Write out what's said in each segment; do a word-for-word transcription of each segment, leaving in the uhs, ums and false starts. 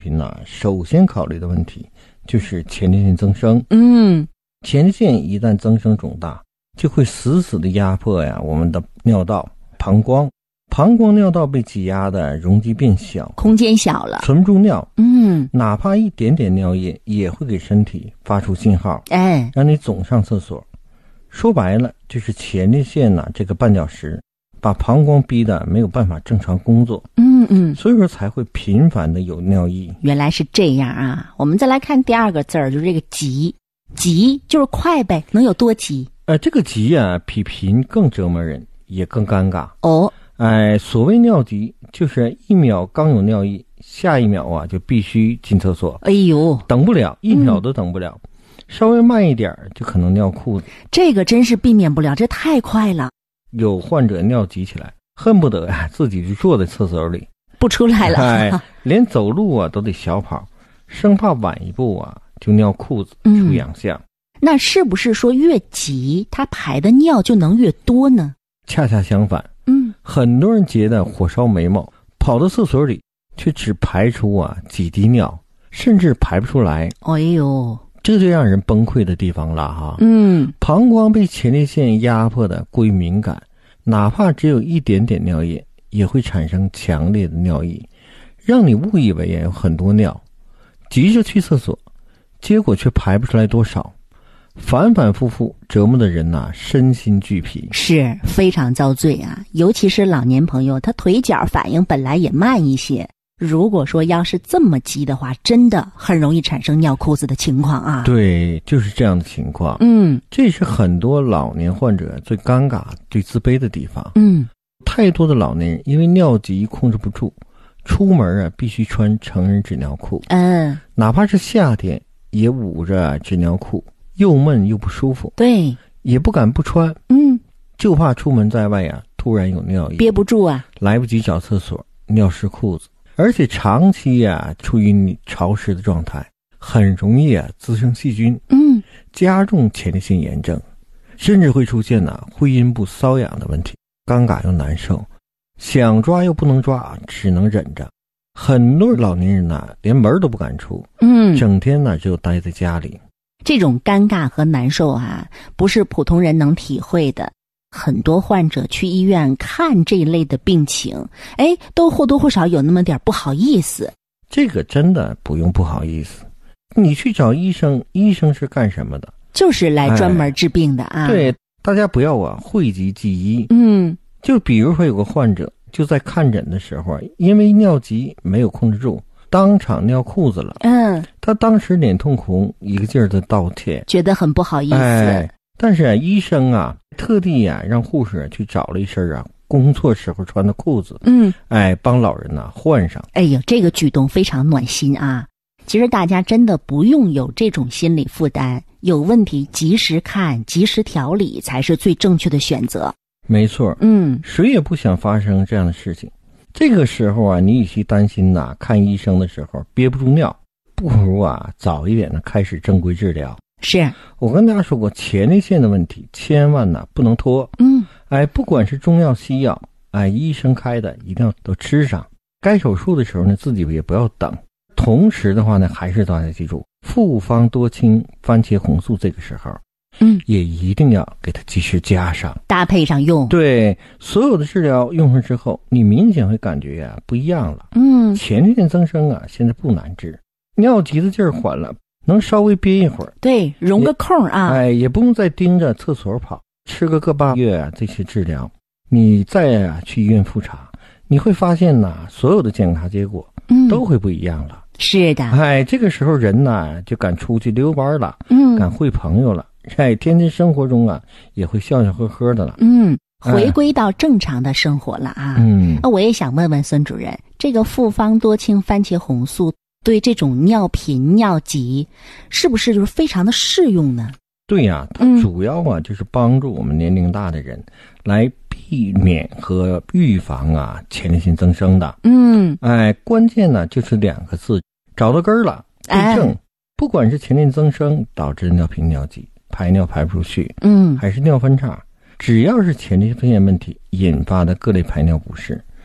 品呢，首先考虑的问题就是前列腺增生。 嗯， 前列腺一旦增生肿大，就会死死的压迫呀我们的尿道、膀胱。膀胱尿道被挤压的容积变小， 空间小了， 存不住尿。 嗯， 哪怕一点点尿液也会给身体发出信号， 哎， 让你总上厕所。说白了，就是前列腺呢、啊、这个绊脚石，把膀胱逼得没有办法正常工作。 嗯嗯， 所以说才会频繁的有尿意。 原来是这样啊！我们再来看第二个字儿，就是这个急，急就是快呗，能有多急？ 呃，这个急啊，比频更折磨人，也更尴尬。 哦， 哎，所谓尿急，就是一秒刚有尿意，下一秒啊就必须进厕所。 哎呦， 等不了，一秒都等不了，嗯、稍微慢一点就可能尿裤子。 这个真是避免不了，这太快了。 有患者尿急起来，恨不得啊自己就坐在厕所里不出来了， 哎，连走路啊都得小跑，生怕晚一步啊就尿裤子出洋相。嗯、 那是不是说越急，他排的尿就能越多呢？ 恰恰相反。 嗯， 很多人觉得火烧眉毛，跑到厕所里却只排出啊几滴尿，甚至排不出来。 哎呦， 这就让人崩溃的地方了哈。 嗯， 膀胱被前列腺压迫的过于敏感，哪怕只有一点点尿液，也会产生强烈的尿意，让你误以为有很多尿，急着去厕所，结果却排不出来多少。反反复复折磨的人呐、啊，身心俱疲， 是非常遭罪啊！尤其是老年朋友，他腿脚反应本来也慢一些，如果说要是这么急的话，真的很容易产生尿裤子的情况啊。 对，就是这样的情况。 嗯， 这是很多老年患者最尴尬、最自卑的地方。 嗯， 太多的老年人因为尿急控制不住，出门啊必须穿成人纸尿裤。 嗯， 哪怕是夏天也捂着纸尿裤。又闷又不舒服， 对， 也不敢不穿， 嗯， 就怕出门在外呀、啊，突然有尿意， 憋不住啊， 来不及找厕所，尿湿裤子，而且长期呀、啊、处于潮湿的状态，很容易啊滋生细菌， 嗯， 加重前列腺炎症，甚至会出现呢、啊、会阴部瘙痒的问题，尴尬又难受，想抓又不能抓，只能忍着。很多老年人呐、啊，连门都不敢出， 嗯， 整天呢只有待在家里。 这种尴尬和难受啊，不是普通人能体会的。很多患者去医院看这一类的病情，哎，都或多或少有那么点不好意思。 这个真的不用不好意思，你去找医生，医生是干什么的？ 就是来专门治病的啊。 哎、对，大家不要啊讳疾忌医。 嗯， 就比如说有个患者就在看诊的时候，因为尿急没有控制住，当场尿裤子了。 嗯， 他当时脸通红，一个劲儿的道歉， 觉得很不好意思。 哎，但是啊，医生啊特地啊让护士去找了一身啊工作时候穿的裤子， 嗯， 哎，帮老人呐、啊、换上。 哎呦，这个举动非常暖心啊！其实大家真的不用有这种心理负担，有问题及时看，及时调理才是最正确的选择。 没错， 嗯， 谁也不想发生这样的事情。这个时候啊，你与其担心呐、啊，看医生的时候憋不住尿，不如啊早一点的开始正规治疗。 是我跟大家说过，前列腺的问题千万呐不能拖。 嗯， 哎，不管是中药西药，哎，医生开的一定要都吃上。该手术的时候呢，自己也不要等。同时的话呢，还是大家记住，复方多清番茄红素这个时候。 嗯， 也一定要给它及时加上， 搭配上用。 对，所有的治疗用上之后，你明显会感觉呀、啊、不一样了。 嗯， 前列腺增生啊，现在不难治，尿急的劲儿缓了，能稍微憋一会儿。 对，容个空啊。 哎，也不用再盯着厕所跑，吃个个把月啊，这些治疗，你再啊去医院复查，你会发现呐、啊，所有的检查结果都会不一样了。 嗯、是的， 哎，这个时候人呐就敢出去溜弯了， 嗯， 敢会朋友了。哎，天天生活中啊，也会笑笑呵呵的了。 嗯，回归到正常的生活了啊。 嗯， 那我也想问问孙主任，这个复方多清番茄红素对这种尿频、尿急，是不是就是非常的适用呢？ 对呀、啊，它主要啊、嗯、就是帮助我们年龄大的人来避免和预防啊前列腺增生的。 嗯， 哎，关键呢就是两个字，找到根儿了，对症。哎、不管是前列腺增生导致尿频、尿急。排尿排不出去， 嗯， 还是尿分叉，只要是前列腺问题引发的各类排尿不适，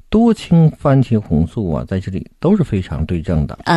多氢番茄红素啊，在这里都是非常对症的。 啊